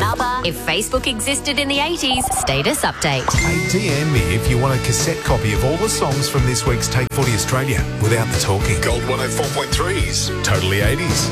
If Facebook existed in the 80s, status update. Hey, DM me if you want a cassette copy of all the songs from this week's Take Footy Australia without the talking. Gold 104.3's Totally 80s.